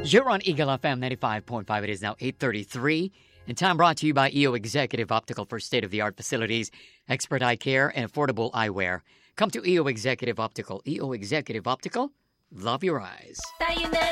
You're on Eagle FM 95.5. It is now 8:33. And time brought to you by EO Executive Optical for state-of-the-art facilities, expert eye care, and affordable eyewear. Come to EO Executive Optical. EO Executive Optical, love your eyes. Tayo na